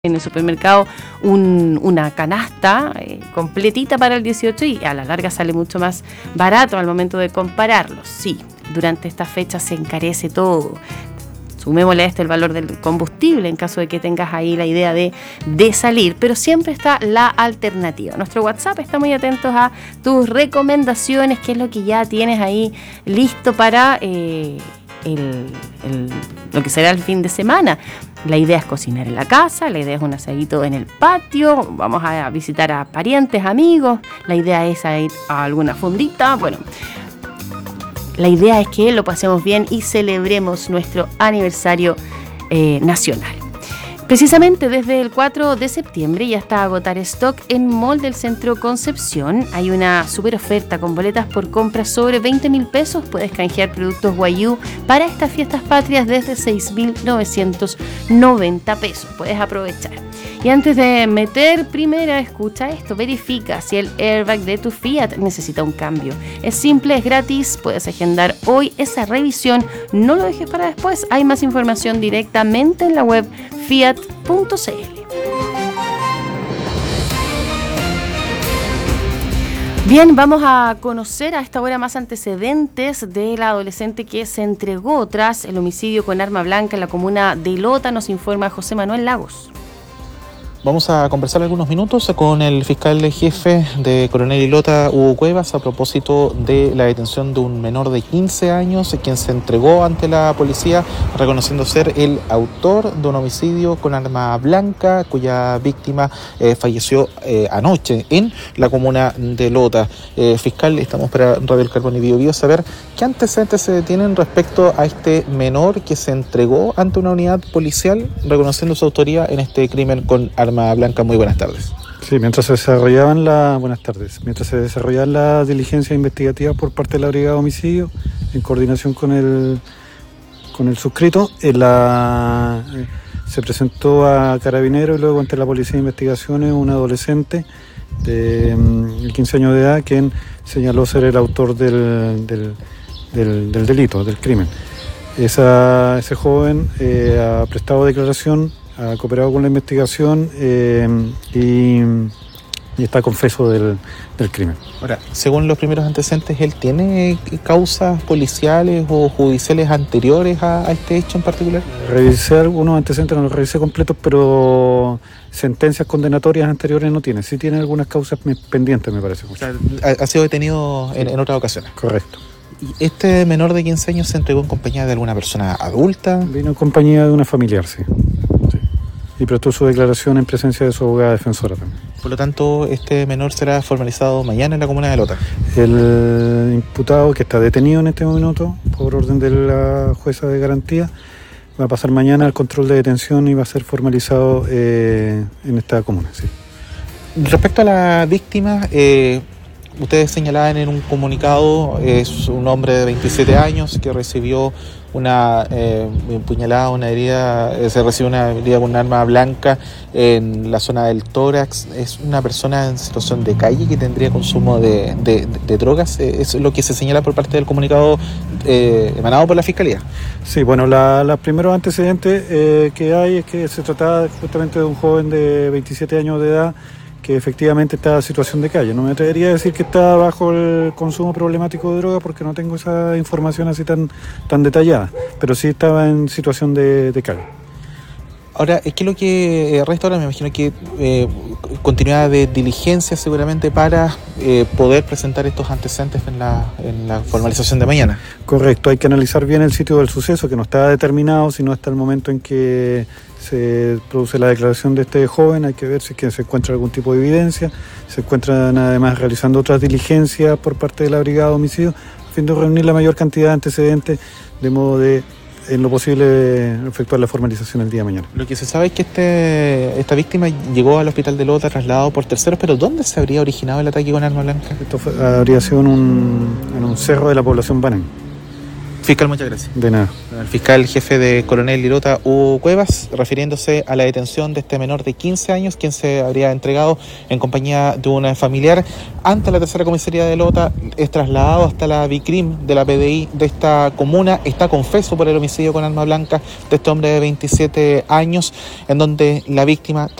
en el supermercado una canasta completita para el 18 y a la larga sale mucho más barato al momento de compararlos. Sí, durante esta fecha se encarece todo. Sumémosle a esto el valor del combustible en caso de que tengas ahí la idea de salir, pero siempre está la alternativa. Nuestro WhatsApp está muy atentos a tus recomendaciones, qué es lo que ya tienes ahí listo para lo que será el fin de semana. La idea es cocinar en la casa, la idea es un asadito en el patio, vamos a visitar a parientes, amigos, la idea es ir a alguna fondita, bueno. La idea es que lo pasemos bien y celebremos nuestro aniversario nacional. Precisamente desde el 4 de septiembre ya está a agotar stock en Mall del Centro Concepción. Hay una super oferta con boletas por compras sobre 20.000 pesos. Puedes canjear productos Guayú para estas fiestas patrias desde 6.990 pesos. Puedes aprovechar. Y antes de meter primera, escucha esto, verifica si el airbag de tu Fiat necesita un cambio. Es simple, es gratis, puedes agendar hoy esa revisión, no lo dejes para después. Hay más información directamente en la web fiat.cl. Bien, vamos a conocer a esta hora más antecedentes de la adolescente que se entregó tras el homicidio con arma blanca en la comuna de Lota, nos informa José Manuel Lagos. Vamos a conversar algunos minutos con el fiscal jefe de Coronel y Lota, Hugo Cuevas, a propósito de la detención de un menor de 15 años, quien se entregó ante la policía, reconociendo ser el autor de un homicidio con arma blanca, cuya víctima falleció anoche en la comuna de Lota. Fiscal, estamos para Radio El Carbón y Bio Bio, saber qué antecedentes se tienen respecto a este menor que se entregó ante una unidad policial, reconociendo su autoría en este crimen con arma blanca. Muy buenas tardes. Sí, mientras se desarrollaban las diligencias investigativas por parte de la Brigada de Homicidio, en coordinación con el suscrito, se presentó a Carabineros y luego ante la Policía de Investigaciones un adolescente de 15 años de edad, quien señaló ser el autor del delito, del crimen. Ese joven ha prestado declaración, ha cooperado con la investigación y está confeso del crimen. Ahora, según los primeros antecedentes, ¿él tiene causas policiales o judiciales anteriores a este hecho en particular? Revisé algunos antecedentes, no los revisé completos, pero sentencias condenatorias anteriores no tiene. Sí tiene algunas causas pendientes, me parece. O sea, ha sido detenido en otras ocasiones. Correcto. ¿Y este menor de 15 años se entregó en compañía de alguna persona adulta? Vino en compañía de una familiar, sí. Y prestó su declaración en presencia de su abogada defensora también. Por lo tanto, este menor será formalizado mañana en la comuna de Lota. El imputado, que está detenido en este momento por orden de la jueza de garantía, va a pasar mañana al control de detención y va a ser formalizado en esta comuna. Sí. Respecto a la víctima, ustedes señalaban en un comunicado, es un hombre de 27 años que recibió una empuñalada, una herida, se recibió una herida con un arma blanca en la zona del tórax. Es una persona en situación de calle que tendría consumo de drogas. Es lo que se señala por parte del comunicado emanado por la Fiscalía. Sí, bueno, los primeros antecedentes que hay es que se trataba justamente de un joven de 27 años de edad que efectivamente está en situación de calle. No me atrevería a decir que está bajo el consumo problemático de droga porque no tengo esa información así tan detallada, pero sí estaba en situación de calle. Ahora, es que lo que resta ahora, me imagino que continuidad de diligencia seguramente para poder presentar estos antecedentes en la formalización de mañana. Correcto, hay que analizar bien el sitio del suceso, que no está determinado, sino hasta el momento en que se produce la declaración de este joven. Hay que ver si es que se encuentra algún tipo de evidencia, se encuentran además realizando otras diligencias por parte de la Brigada de Homicidio, a fin de reunir la mayor cantidad de antecedentes, de modo de, en lo posible, efectuar la formalización el día de mañana. Lo que se sabe es que esta víctima llegó al hospital de Lota trasladado por terceros, pero ¿dónde se habría originado el ataque con arma blanca? Esto habría sido en un cerro de la población Banán. Fiscal, muchas gracias. De nada. El fiscal jefe de Coronel Lilota, Hugo Cuevas, refiriéndose a la detención de este menor de 15 años, quien se habría entregado en compañía de un familiar ante la tercera comisaría de Lota, es trasladado hasta la Vicrim de la PDI de esta comuna, está confeso por el homicidio con arma blanca de este hombre de 27 años, en donde la víctima